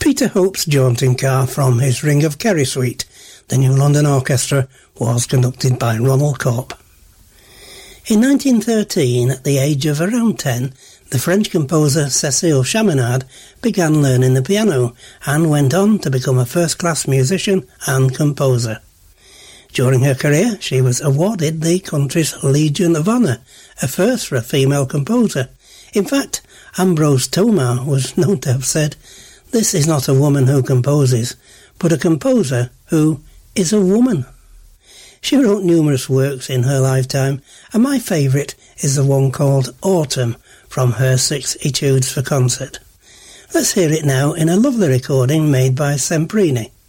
Peter Hope's jaunting car from his Ring of Kerry suite, the New London Orchestra, was conducted by Ronald Corp. In 1913, at the age of around 10, the French composer Cécile Chaminade began learning the piano and went on to become a first-class musician and composer. During her career, she was awarded the country's Legion of Honour, a first for a female composer. In fact, Ambrose Thomas was known to have said, "This is not a woman who composes, but a composer who is a woman." She wrote numerous works in her lifetime, and my favourite is the one called Autumn from her 6 Etudes for Concert. Let's hear it now in a lovely recording made by Semprini.